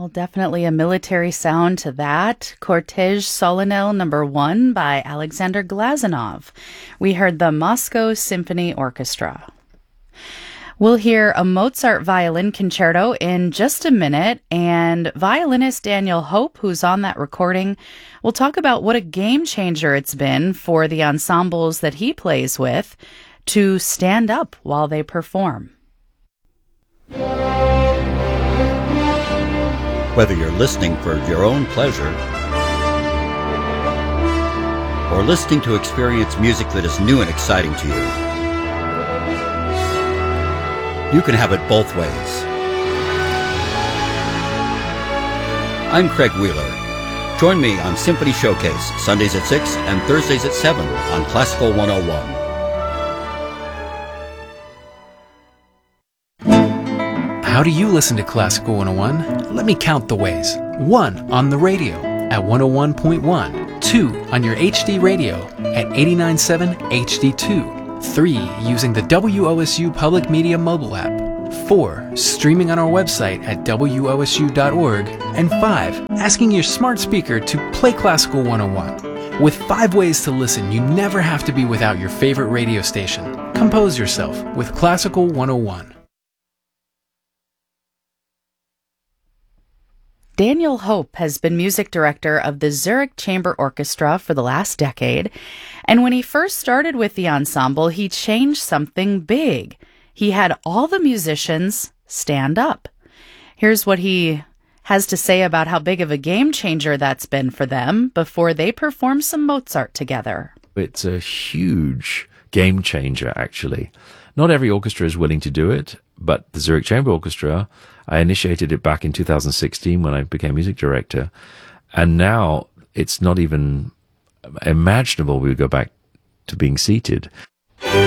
Definitely a military sound to that. Cortege Solennel Number 1 by Alexander Glazunov. We heard the Moscow Symphony Orchestra. We'll hear a Mozart violin concerto in just a minute, and violinist Daniel Hope, who's on that recording, will talk about what a game changer it's been for the ensembles that he plays with to stand up while they perform. Whether you're listening for your own pleasure or listening to experience music that is new and exciting to you, you can have it both ways. I'm Craig Wheeler. Join me on Symphony Showcase, Sundays at 6 and Thursdays at 7 on Classical 101. How do you listen to Classical 101? Let me count the ways. 1. On the radio at 101.1. 2. On your HD radio at 89.7 HD2. 3. Using the WOSU Public Media mobile app. 4. Streaming on our website at wosu.org. And 5. Asking your smart speaker to play Classical 101. With 5 ways to listen, you never have to be without your favorite radio station. Compose yourself with Classical 101. Daniel Hope has been music director of the Zurich Chamber Orchestra for the last decade, and when he first started with the ensemble, he changed something big. He had all the musicians stand up. Here's what he has to say about how big of a game changer that's been for them before they perform some Mozart together. It's a huge game changer, actually. Not every orchestra is willing to do it, but the Zurich Chamber Orchestra, I initiated it back in 2016 when I became music director, and now it's not even imaginable we would go back to being seated.